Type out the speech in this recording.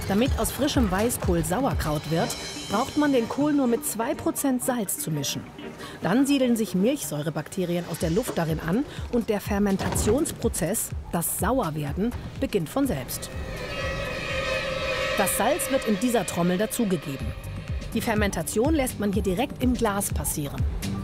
Damit aus frischem Weißkohl Sauerkraut wird, braucht man den Kohl nur mit 2% Salz zu mischen. Dann siedeln sich Milchsäurebakterien aus der Luft darin an und der Fermentationsprozess, das Sauerwerden, beginnt von selbst. Das Salz wird in dieser Trommel dazugegeben. Die Fermentation lässt man hier direkt im Glas passieren.